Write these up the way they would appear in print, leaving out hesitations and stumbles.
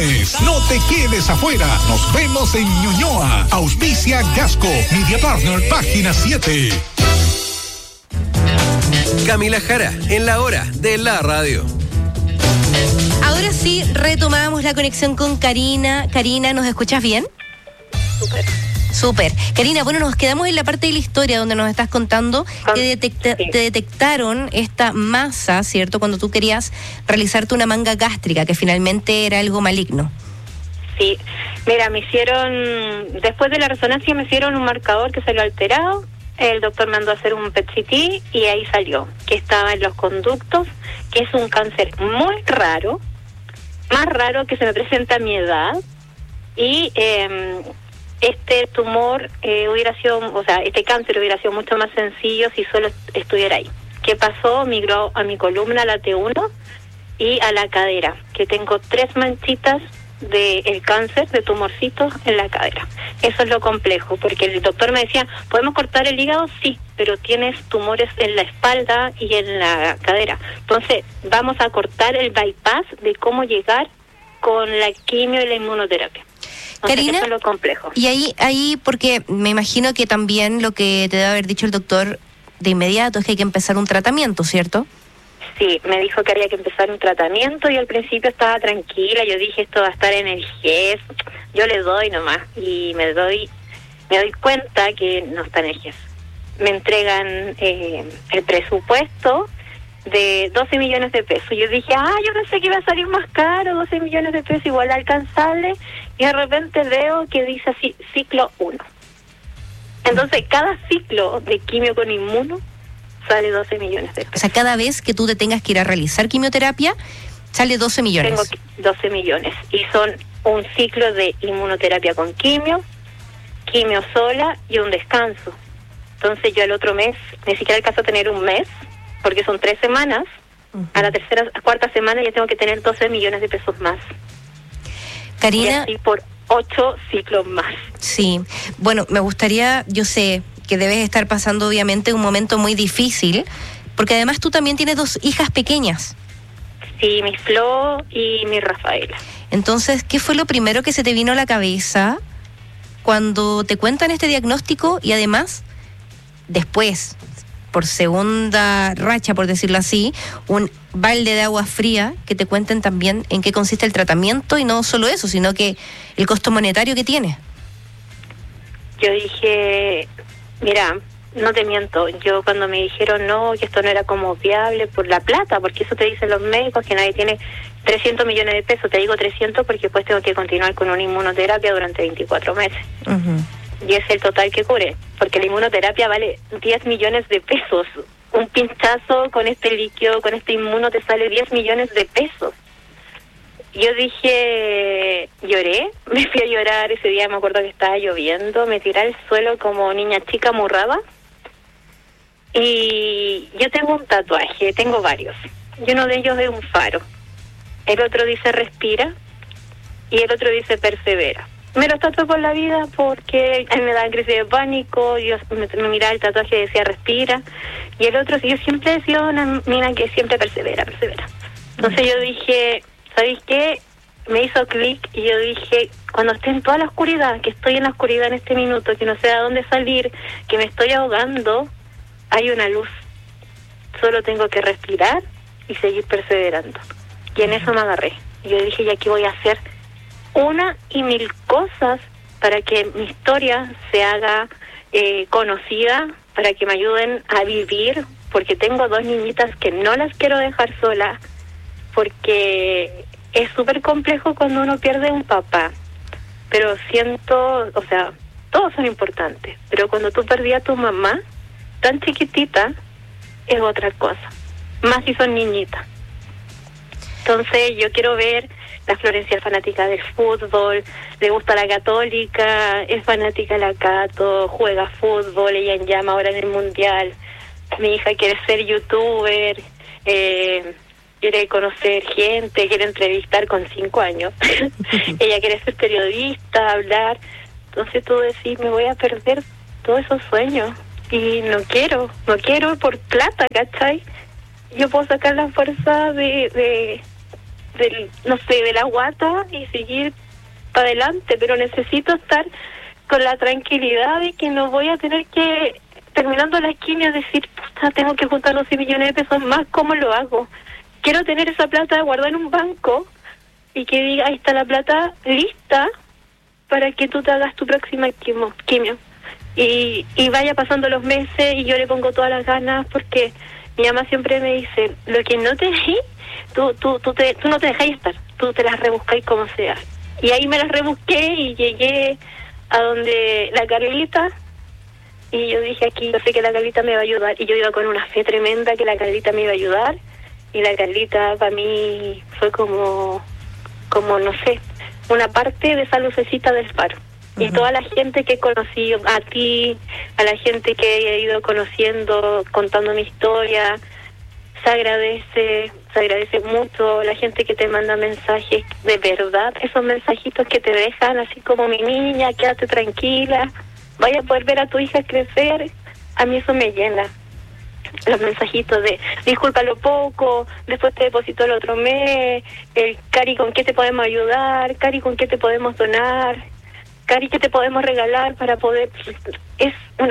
vacaciones. No te quedes afuera. Nos vemos en Ñuñoa. Auspicia Gasco, Media Partner, página 7. Camila Jara, en la hora de la radio. Ahora sí, retomamos la conexión con Karina. Karina, ¿nos escuchas bien? Súper. Karina, bueno, nos quedamos en la parte de la historia donde nos estás contando que te detectaron esta masa, ¿cierto? Cuando tú querías realizarte una manga gástrica, que finalmente era algo maligno. Sí, mira, después de la resonancia me hicieron un marcador que salió alterado. El doctor mandó a hacer un PET-CT y ahí salió que estaba en los conductos, que es un cáncer muy raro, más raro que se me presenta a mi edad. Y este tumor este cáncer hubiera sido mucho más sencillo si solo estuviera ahí. ¿Qué pasó? Migró a mi columna, a la T1 y a la cadera, que tengo 3 manchitas del cáncer, de tumorcitos en la cadera. Eso es lo complejo, porque el doctor me decía, ¿podemos cortar el hígado? Sí, pero tienes tumores en la espalda y en la cadera. Entonces, vamos a cortar el bypass de cómo llegar con la quimio y la inmunoterapia. Entonces, Karina, eso es lo complejo. Y ahí, porque me imagino que también lo que te debe haber dicho el doctor de inmediato es que hay que empezar un tratamiento, ¿cierto? Sí, me dijo que había que empezar un tratamiento y al principio estaba tranquila. Yo dije, esto va a estar en el GES, yo le doy nomás. Y me doy cuenta que no está en el GES. Me entregan el presupuesto de 12 millones de pesos. Yo dije, yo pensé que iba a salir más caro, 12 millones de pesos, igual alcanzable. Y de repente veo que dice así, ciclo 1. Entonces, cada ciclo de quimio con inmuno sale 12 millones de pesos. O sea, cada vez que tú te tengas que ir a realizar quimioterapia, sale 12 millones. Tengo 12 millones. Y son un ciclo de inmunoterapia con quimio sola y un descanso. Entonces yo el otro mes, ni siquiera alcanzo a tener un mes, porque son 3 semanas. Uh-huh. A la cuarta semana ya tengo que tener 12 millones de pesos más. Karina. Y así por 8 ciclos más. Sí. Bueno, me gustaría, yo sé que debes estar pasando obviamente un momento muy difícil, porque además tú también tienes 2 hijas pequeñas. Sí, mi Flo y mi Rafaela. Entonces, ¿qué fue lo primero que se te vino a la cabeza cuando te cuentan este diagnóstico y además, después, por segunda racha, por decirlo así, un balde de agua fría, que te cuenten también en qué consiste el tratamiento y no solo eso, sino que el costo monetario que tiene? Yo dije, mira, no te miento, yo cuando me dijeron no, que esto no era como viable por la plata, porque eso te dicen los médicos, que nadie tiene 300 millones de pesos, te digo 300 porque después tengo que continuar con una inmunoterapia durante 24 meses. Uh-huh. Y es el total que cubre, porque la inmunoterapia vale 10 millones de pesos. Un pinchazo con este líquido, con este inmuno, te sale 10 millones de pesos. Yo dije, lloré, me fui a llorar ese día, me acuerdo que estaba lloviendo, me tiré al suelo como niña chica amurrada. Y yo tengo un tatuaje, tengo varios. Y uno de ellos es un faro. El otro dice respira y el otro dice persevera. Me lo tatué por la vida porque a mí me daban crisis de pánico, yo me miraba el tatuaje y decía respira. Y el otro, yo siempre he sido una mina que siempre persevera. Entonces yo dije, ¿sabéis qué? Me hizo clic y yo dije, cuando esté en toda la oscuridad, que estoy en la oscuridad en este minuto, que no sé a dónde salir, que me estoy ahogando, hay una luz. Solo tengo que respirar y seguir perseverando. Y en eso me agarré. Y yo dije, y aquí voy a hacer 1,000 cosas para que mi historia se haga conocida, para que me ayuden a vivir, porque tengo 2 niñitas que no las quiero dejar solas, porque es súper complejo cuando uno pierde un papá, pero siento, o sea, todos son importantes, pero cuando tú perdí a tu mamá tan chiquitita, es otra cosa, más si son niñitas. Entonces yo quiero ver, la Florencia es fanática del fútbol, le gusta la Católica, es fanática de la Cato, juega fútbol, ella en llama ahora en el Mundial. Mi hija quiere ser youtuber, quiere conocer gente, quiere entrevistar con 5 años. Ella quiere ser periodista, hablar. Entonces tú decís, me voy a perder todos esos sueños. Y no quiero por plata, ¿cachai? Yo puedo sacar la fuerza de no sé, de la guata y seguir para adelante, pero necesito estar con la tranquilidad de que no voy a tener que, terminando la quimio, decir, puta, tengo que juntar 12 millones de pesos más, ¿cómo lo hago? Quiero tener esa plata guardada en un banco y que diga, ahí está la plata lista para que tú te hagas tu próxima quimio. Y vaya pasando los meses y yo le pongo todas las ganas porque mi mamá siempre me dice, lo que no te dejí, tú no te dejáis estar, tú te las rebuscáis como sea. Y ahí me las rebusqué y llegué a donde la Carlita, y yo dije, aquí yo sé que la Carlita me va a ayudar, y yo iba con una fe tremenda que la Carlita me iba a ayudar, y la Carlita para mí fue como no sé, una parte de esa lucecita del faro. Y toda la gente que he conocido, a ti, a la gente que he ido conociendo, contando mi historia, se agradece mucho. La gente que te manda mensajes de verdad, esos mensajitos que te dejan así como, mi niña, quédate tranquila, vaya a poder ver a tu hija crecer, a mí eso me llena. Los mensajitos de disculpa lo poco, después te deposito el otro mes, el Cari, ¿con qué te podemos ayudar? Cari, ¿con qué te podemos donar? Cari, ¿qué te podemos regalar para poder...? Es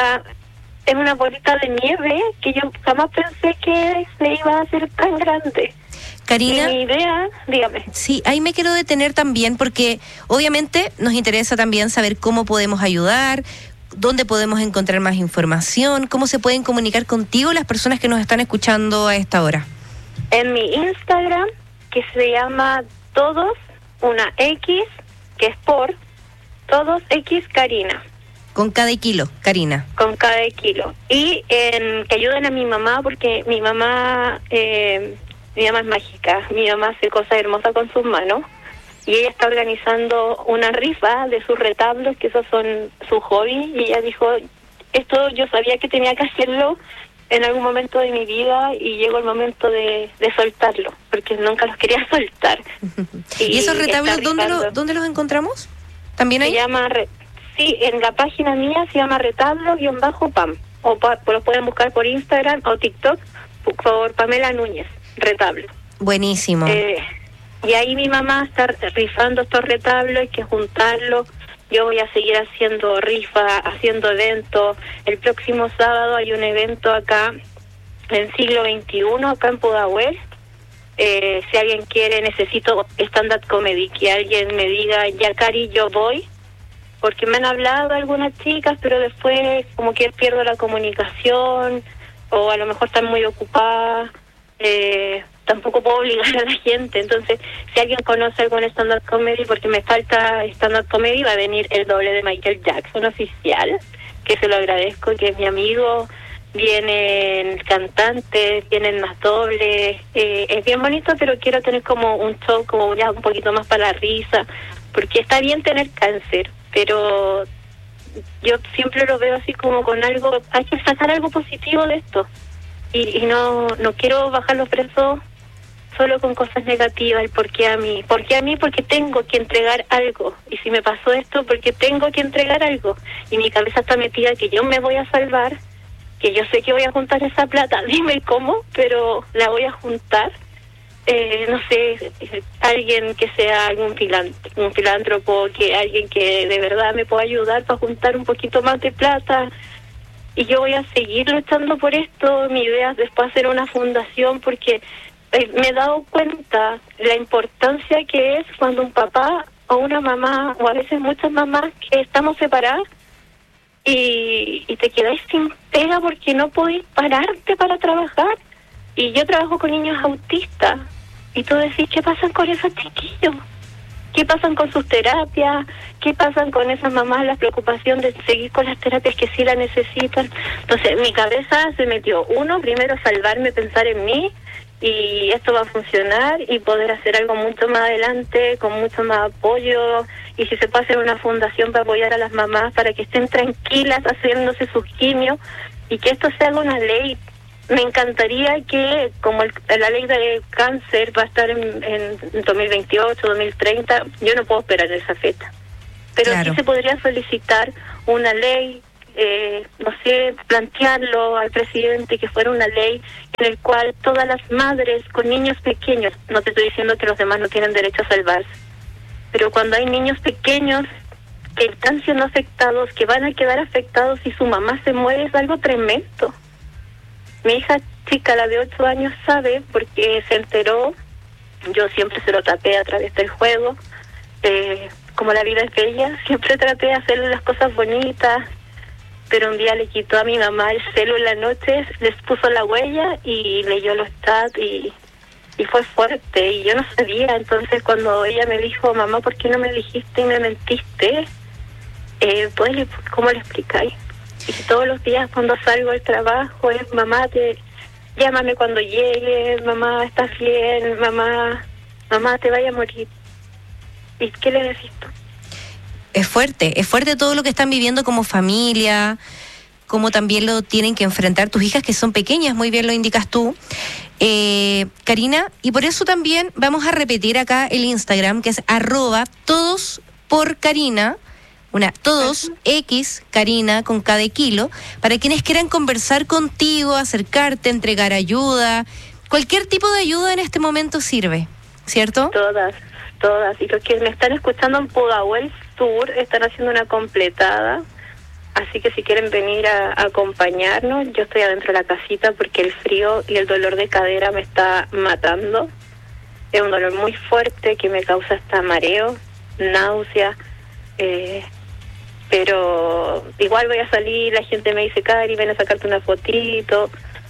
una bolita de nieve que yo jamás pensé que se iba a hacer tan grande. Karina, y mi idea, dígame. Sí, ahí me quiero detener también porque obviamente nos interesa también saber cómo podemos ayudar, dónde podemos encontrar más información, cómo se pueden comunicar contigo las personas que nos están escuchando a esta hora. En mi Instagram, que se llama todos, una X, que es por todos X Karina. Con cada kilo, Karina. Con cada kilo. Y que ayuden a mi mamá, porque mi mamá es mágica. Mi mamá hace cosas hermosas con sus manos. Y ella está organizando una rifa de sus retablos, que esos son su hobby. Y ella dijo, esto yo sabía que tenía que hacerlo en algún momento de mi vida y llegó el momento de soltarlo, porque nunca los quería soltar. ¿Y esos retablos dónde los encontramos? ¿También ahí? Se llama... Sí, en la página mía se llama retablo-pam. O lo pueden buscar por Instagram o TikTok por Pamela Núñez, retablo. Buenísimo. Y ahí mi mamá está rifando estos retablos, hay que juntarlos. Yo voy a seguir haciendo rifa, haciendo eventos. El próximo sábado hay un evento acá en siglo XXI, acá en Pudahuel. Si alguien quiere, necesito stand-up comedy, que alguien me diga, ya Cari, yo voy. Porque me han hablado algunas chicas, pero después como que pierdo la comunicación, o a lo mejor están muy ocupadas, tampoco puedo obligar a la gente. Entonces, si alguien conoce algún stand-up comedy, porque me falta stand-up comedy, va a venir el doble de Michael Jackson oficial, que se lo agradezco, que es mi amigo. Vienen cantantes, vienen más dobles, es bien bonito, pero quiero tener como un show como ya un poquito más para la risa, porque está bien tener cáncer, pero yo siempre lo veo así como con algo, hay que sacar algo positivo de esto, y no quiero bajar los brazos solo con cosas negativas. El por qué a mí, porque tengo que entregar algo, y si me pasó esto, porque tengo que entregar algo, y mi cabeza está metida que yo me voy a salvar, que yo sé que voy a juntar esa plata, dime cómo, pero la voy a juntar. No sé, alguien que sea algún un filántropo, que alguien que de verdad me pueda ayudar para juntar un poquito más de plata. Y yo voy a seguir luchando por esto. Mi idea es después hacer una fundación, porque me he dado cuenta la importancia que es cuando un papá o una mamá, o a veces muchas mamás, que estamos separadas, y te quedáis sin pega porque no podéis pararte para trabajar. Y yo trabajo con niños autistas, y tú decís, ¿qué pasan con esos chiquillos? ¿Qué pasan con sus terapias? ¿Qué pasan con esas mamás, la preocupación de seguir con las terapias que sí la necesitan? Entonces mi cabeza se metió, primero salvarme, pensar en mí, y esto va a funcionar, y poder hacer algo mucho más adelante, con mucho más apoyo, y si se puede hacer una fundación para apoyar a las mamás, para que estén tranquilas haciéndose sus quimios, y que esto se haga una ley. Me encantaría que, como la ley de cáncer va a estar en 2028, 2030, yo no puedo esperar esa fecha. Pero claro, sí se podría solicitar una ley no sé, plantearlo al presidente, que fuera una ley en el cual todas las madres con niños pequeños, no te estoy diciendo que los demás no tienen derecho a salvarse, pero cuando hay niños pequeños que están siendo afectados, que van a quedar afectados si su mamá se muere, es algo tremendo. Mi hija chica, la de 8 años, sabe porque se enteró. Yo siempre se lo tapé a través del juego. Como la vida es bella, siempre traté de hacerle las cosas bonitas, pero un día le quitó a mi mamá el celu en la noche, les puso la huella y leyó los chats y fue fuerte, y yo no sabía. Entonces cuando ella me dijo, mamá, ¿por qué no me dijiste y me mentiste? Pues, ¿cómo le explicáis? Y todos los días cuando salgo del trabajo es, mamá, llámame cuando llegue, mamá, ¿estás bien? Mamá, te vaya a morir. ¿Y qué le decís tú? Es fuerte todo lo que están viviendo como familia, como también lo tienen que enfrentar tus hijas, que son pequeñas, muy bien lo indicas tú, Karina, y por eso también vamos a repetir acá el Instagram, que es @todosporkarina, todos X Karina con K de kilo, para quienes quieran conversar contigo, acercarte, entregar ayuda. Cualquier tipo de ayuda en este momento sirve, ¿cierto? Todas. Y los que me están escuchando en Pudahuel Sur están haciendo una completada, así que si quieren venir a acompañarnos, yo estoy adentro de la casita porque el frío y el dolor de cadera me está matando. Es un dolor muy fuerte que me causa hasta mareo, náusea, pero igual voy a salir. La gente me dice, Cari, ven a sacarte una fotito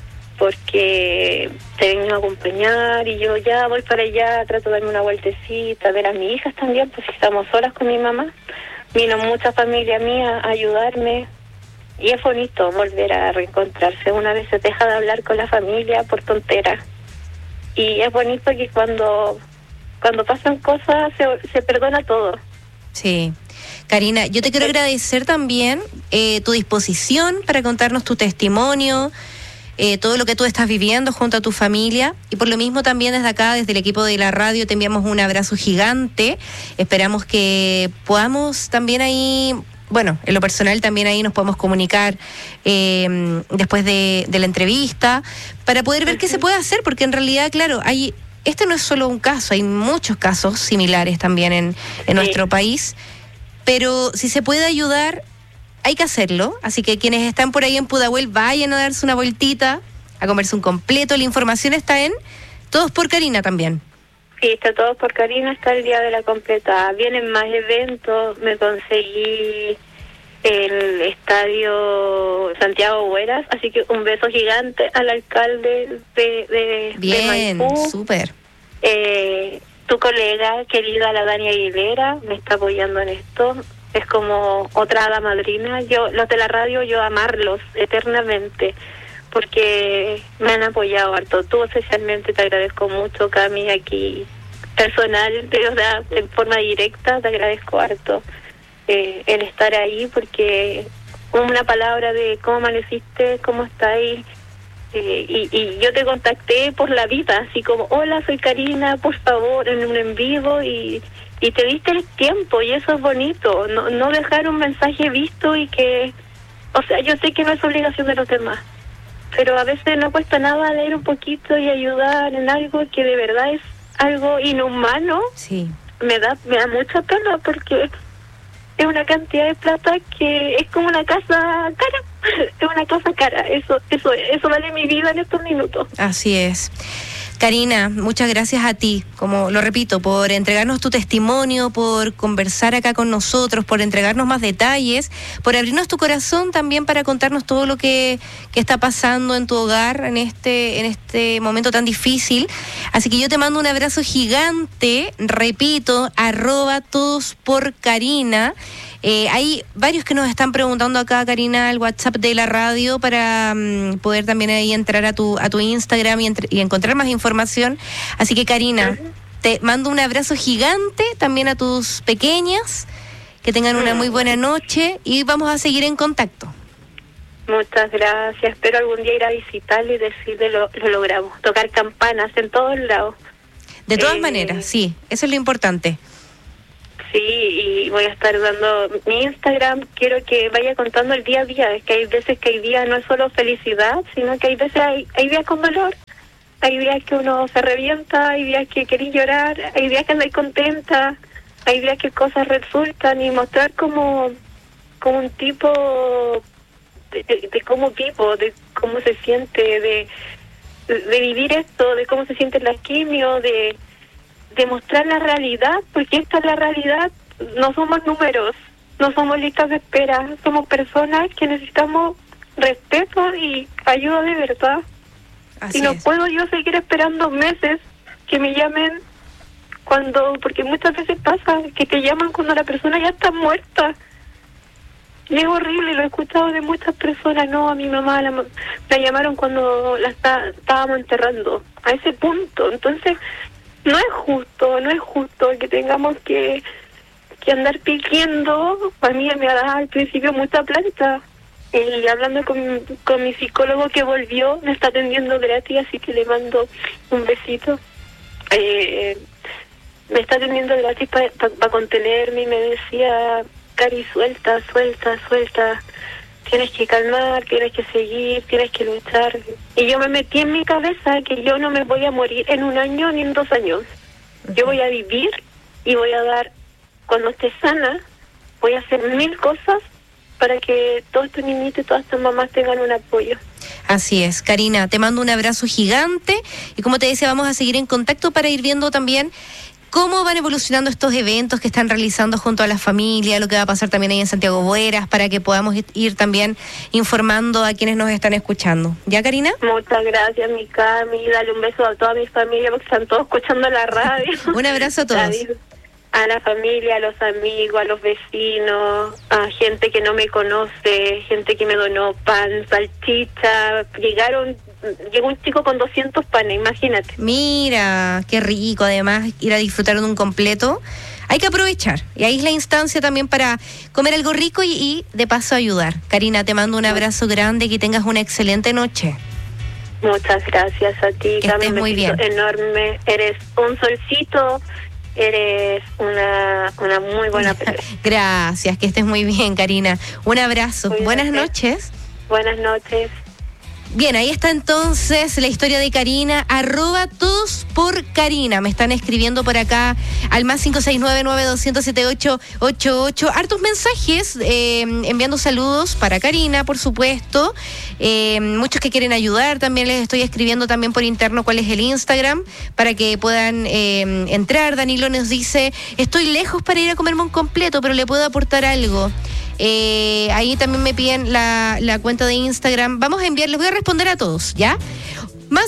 porque te vengo a acompañar, y yo ya voy para allá, trato de darme una vueltecita, ver a mis hijas también, pues si estamos solas con mi mamá. Vino mucha familia mía a ayudarme, y es bonito volver a reencontrarse. Una vez se deja de hablar con la familia por tonteras, y es bonito que cuando pasan cosas se perdona todo. Sí. Karina, yo te quiero agradecer también tu disposición para contarnos tu testimonio, todo lo que tú estás viviendo junto a tu familia, y por lo mismo también desde acá, desde el equipo de la radio, te enviamos un abrazo gigante. Esperamos que podamos también ahí, bueno, en lo personal también ahí nos podemos comunicar después de la entrevista para poder ver qué se puede hacer, porque en realidad, claro, este no es solo un caso, hay muchos casos similares también en nuestro país, pero si se puede ayudar, hay que hacerlo. Así que quienes están por ahí en Pudahuel, vayan a darse una vueltita, a comerse un completo. La información está en Todos por Karina también. Sí, está Todos por Karina, está el día de la completa. Vienen más eventos. Me conseguí el estadio Santiago Hueras, así que un beso gigante al alcalde de Maipú. Súper. Tu colega querida, la Dani Aguilera, me está apoyando en esto. Es como otra hada madrina. Los de la radio, yo amarlos eternamente, porque me han apoyado harto. Tú especialmente te agradezco mucho, Cami, aquí personal, o sea, en forma directa, te agradezco harto el estar ahí, porque una palabra de cómo amaneciste, cómo estáis, y yo te contacté por la vida, así como, hola, soy Karina, por favor, en un en vivo, y te diste el tiempo, y eso es bonito, no dejar un mensaje visto y que, o sea, yo sé que no es obligación de los demás, pero a veces no cuesta nada leer un poquito y ayudar en algo que de verdad es algo inhumano. Sí. Me da mucha pena, porque es una cantidad de plata que es como una casa cara, es una casa cara, eso vale mi vida en estos minutos. Así es. Karina, muchas gracias a ti, como lo repito, por entregarnos tu testimonio, por conversar acá con nosotros, por entregarnos más detalles, por abrirnos tu corazón también para contarnos todo lo que está pasando en tu hogar en este momento tan difícil. Así que yo te mando un abrazo gigante, repito, @todosporkarina. Hay varios que nos están preguntando acá, Karina, al WhatsApp de la radio para poder también ahí entrar a tu Instagram y encontrar más información. Así que, Karina, te mando un abrazo gigante también a tus pequeñas, que tengan una muy buena noche y vamos a seguir en contacto. Muchas gracias. Espero algún día ir a visitarle y decirle lo logramos. Tocar campanas en todos lados. De todas maneras, sí, eso es lo importante. Sí, y voy a estar dando mi Instagram, quiero que vaya contando el día a día, es que hay veces que hay días no es solo felicidad, sino que hay veces hay días con dolor, hay días que uno se revienta, hay días que querís llorar, hay días que andáis contenta, hay días que cosas resultan, y mostrar como un tipo de cómo vivo, de cómo se siente, de vivir esto, de cómo se siente la quimio, de mostrar la realidad, porque esta es la realidad, no somos números, no somos listas de espera, somos personas que necesitamos respeto y ayuda de verdad. Así y no es. puedo yo seguir esperando meses que me llamen porque muchas veces pasa que te llaman cuando la persona ya está muerta. Y es horrible, lo he escuchado de muchas personas. No, a mi mamá la llamaron cuando la estábamos enterrando, a ese punto. Entonces, no es justo que tengamos que andar pidiendo. A mí me ha dado al principio mucha plata. Y hablando con mi psicólogo que volvió, me está atendiendo gratis, así que le mando un besito. Me está atendiendo gratis para contenerme, y me decía: Cari, suelta, tienes que calmar, tienes que seguir, tienes que luchar. Y yo me metí en mi cabeza que yo no me voy a morir en 1 año ni en 2 años. Yo voy a vivir y voy a dar, cuando esté sana, voy a hacer 1000 cosas para que todos estos niñitos y todas estas mamás tengan un apoyo. Así es, Karina, te mando un abrazo gigante y como te decía, vamos a seguir en contacto para ir viendo también cómo van evolucionando estos eventos que están realizando junto a la familia, lo que va a pasar también ahí en Santiago Boeras, para que podamos ir también informando a quienes nos están escuchando. ¿Ya, Karina? Muchas gracias, mi Cami. Dale un beso a toda mi familia porque están todos escuchando la radio. Un abrazo a todos. A la familia, a los amigos, a los vecinos, a gente que no me conoce, gente que me donó pan, salchicha. Llegó un chico con 200 panes, imagínate. Mira, qué rico, además, ir a disfrutar de un completo. Hay que aprovechar, y ahí es la instancia también para comer algo rico y de paso ayudar. Karina, te mando un abrazo grande, que tengas una excelente noche. Muchas gracias a ti, que estés muy bien. Enorme, eres un solcito. Eres una muy buena persona. Gracias, que estés muy bien, Karina. Un abrazo. Cuídate. Buenas noches. Buenas noches. Bien, ahí está entonces la historia de Karina, @todos por Karina. Me están escribiendo por acá al más 569-9200-7888. Hartos mensajes, enviando saludos para Karina, por supuesto. Muchos que quieren ayudar, también les estoy escribiendo también por interno cuál es el Instagram, para que puedan entrar. Danilo nos dice: estoy lejos para ir a comerme un completo, pero le puedo aportar algo. Ahí también me piden la cuenta de Instagram. Vamos a enviar, les voy a responder a todos, ¿ya? Más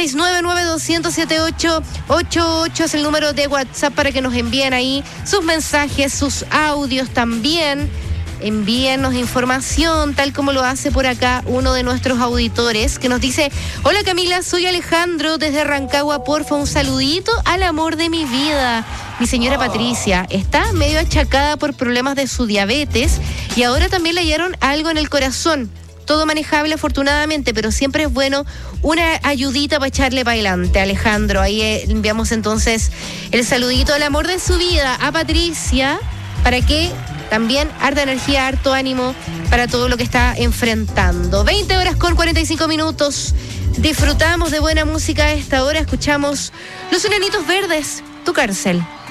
569-9200-7888 es el número de WhatsApp para que nos envíen ahí sus mensajes, sus audios también. Envíennos información, tal como lo hace por acá uno de nuestros auditores, que nos dice: hola Camila, soy Alejandro desde Rancagua, porfa, un saludito al amor de mi vida. Mi señora Patricia está medio achacada por problemas de su diabetes y ahora también le hallaron algo en el corazón. Todo manejable afortunadamente, pero siempre es bueno una ayudita para echarle para adelante. Alejandro, ahí enviamos entonces el saludito al amor de su vida, a Patricia, para que también harta energía, harto ánimo para todo lo que está enfrentando. 20:45. Disfrutamos de buena música a esta hora. Escuchamos Los Enanitos Verdes, Tu Cárcel.